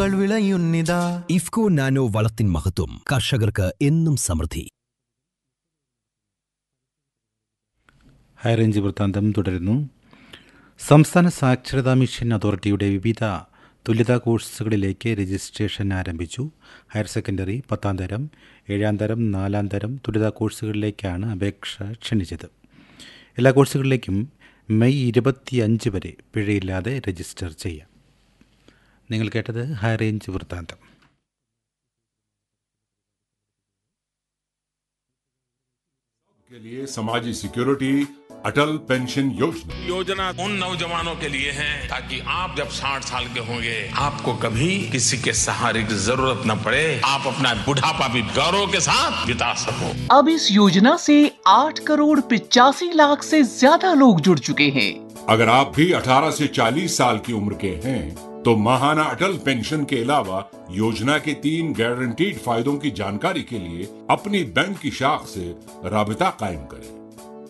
വിളയുന്നിതാ. IFFCO nano വളത്തിൻ മഹത്വം കർഷകർക്ക് എന്നും സമൃദ്ധി. ഹൈറേഞ്ച് വൃത്താന്തം തുടരുന്നു. സംസ്ഥാന സാക്ഷരതാ മിഷൻ അതോറിറ്റിയുടെ വിവിധ തുല്യതാ കോഴ്സുകളിലേക്ക് രജിസ്ട്രേഷൻ ആരംഭിച്ചു. ഹയർ സെക്കൻഡറി 10ാം തരം, 7ാം തരം, 4ാം തരം തുല്യതാ കോഴ്സുകളിലേക്കാണ് അപേക്ഷ ക്ഷണിച്ചത്. എല്ലാ കോഴ്സുകളിലേക്കും മെയ് 25 വരെ പിഴയില്ലാതെ രജിസ്റ്റർ ചെയ്യാം. നിങ്ങൾ കേട്ടത് ഹൈറേഞ്ച് വൃത്താന്തം. के लिए समाजी सिक्योरिटी अटल पेंशन योजना उन नौजवानों के लिए है ताकि आप जब 60 साल के होंगे आपको कभी किसी के सहारे की जरूरत न पड़े, आप अपना बुढ़ापा भी गौरव के साथ बिता सको। अब इस योजना से 8 करोड़ 85 लाख से ज्यादा लोग जुड़ चुके हैं। अगर आप भी 18 से 40 साल की उम्र के हैं तो माहाना अटल पेंशन के अलावा योजना के 3 गारंटीड फायदों की जानकारी के लिए अपनी बैंक की शाख से राबिता कायम करें।